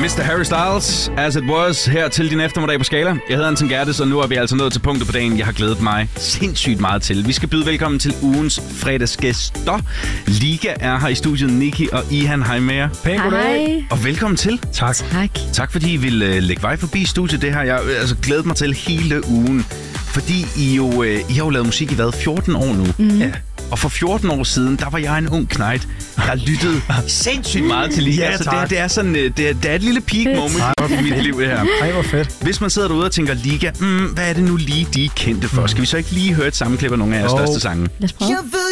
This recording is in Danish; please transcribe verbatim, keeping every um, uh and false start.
mister Harry Styles, As It Was, her til din eftermiddag på Skala. Jeg hedder Anton Gerdes, og nu er vi altså nået til punktet på dagen, jeg har glædet mig sindssygt meget til. Vi skal byde velkommen til ugens fredagsgæster. Liga er her i studiet, Nikki og Ihan. Hej med jer. Pæn goddag. Og velkommen til. Tak. Tak. Tak fordi I vil uh, lægge vej forbi studiet. Det har jeg altså glædet mig til hele ugen. Fordi I jo, uh, I har jo lavet musik i hvad? fjorten år nu. Mm. Ja. Og for fjorten år siden, der var jeg en ung knejt, der lyttede sindssygt meget til Liga. Ja, så det, det er sådan, det er, det er et lille peak moment i mit liv, det her. Ej, hvor fedt. Hvis man sidder derude og tænker, Liga, mm, hvad er det nu lige, de er kendte for? Skal vi så ikke lige høre et sammenklip af nogle af jeres oh. største sange? Lad os prøve.